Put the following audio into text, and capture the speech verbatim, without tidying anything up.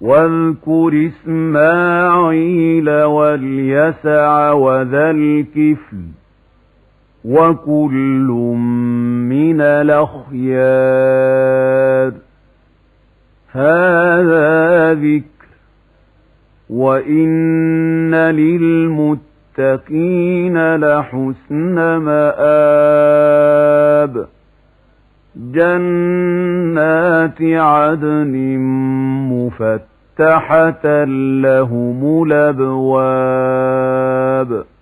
واذكر إسماعيل واليسع وذا الكفل وكل من الأخيار هذا ذكر وإن للمتقين لحسن مآب جنات عدن مفتحة لهم الأبواب